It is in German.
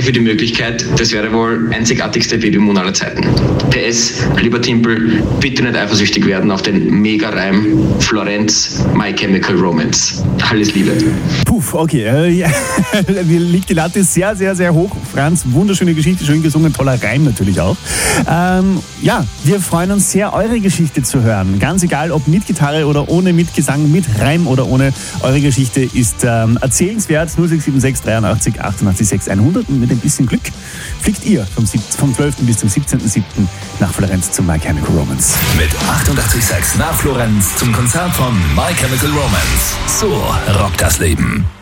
Danke für die Möglichkeit. Das wäre wohl einzigartigste Babymoon aller Zeiten. PS, lieber Timpel, bitte nicht eifersüchtig werden auf den Mega-Reim Florenz, My Chemical Romance. Alles Liebe. Puff, okay. Liegt die Latte sehr, sehr, sehr hoch. Franz, wunderschöne Geschichte, schön gesungen, toller Reim natürlich auch. Ja, wir freuen uns sehr, eure Geschichte zu hören. Ganz egal, ob mit Gitarre oder ohne, mit Gesang, mit Reim oder ohne. Eure Geschichte ist erzählenswert. 0676 83 88 6 100. Und mit ein bisschen Glück fliegt ihr vom 12. bis zum 17.07. nach Florenz zum My Chemical Romance. Mit 88,6 nach Florenz zum Konzert von My Chemical Romance. So rockt das Leben.